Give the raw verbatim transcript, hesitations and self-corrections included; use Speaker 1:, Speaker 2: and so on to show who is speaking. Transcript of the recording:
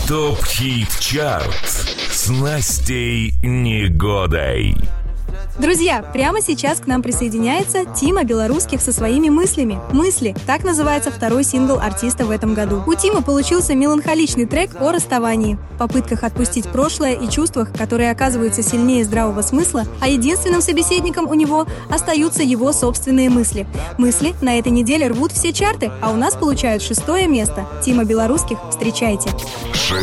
Speaker 1: ТОП-хит-чарт с Настей Негодой.
Speaker 2: Друзья, прямо сейчас к нам присоединяется Тима Белорусских со своими мыслями. «Мысли» — так называется второй сингл артиста в этом году. У Тимы получился меланхоличный трек о расставании, попытках отпустить прошлое и чувствах, которые оказываются сильнее здравого смысла, а единственным собеседником у него остаются его собственные мысли. «Мысли» на этой неделе рвут все чарты, а у нас получают шестое место. Тима Белорусских, встречайте.